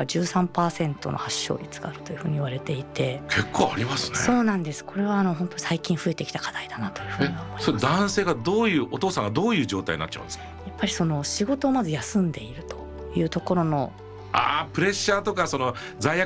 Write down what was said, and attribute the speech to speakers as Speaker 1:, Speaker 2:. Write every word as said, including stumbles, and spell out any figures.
Speaker 1: か じゅうさんパーセント の発症率があるというふうに言われていて。
Speaker 2: 結構ありますね。
Speaker 1: そうなんです。これはあの本当最近増えてきた課題だなというふうに思います。
Speaker 2: それ男性がどういうお父さんがどういう状態になっちゃうんですか？
Speaker 1: やっぱりその仕事をまず休んでいるというところの
Speaker 2: ああプレッシャーとかその罪悪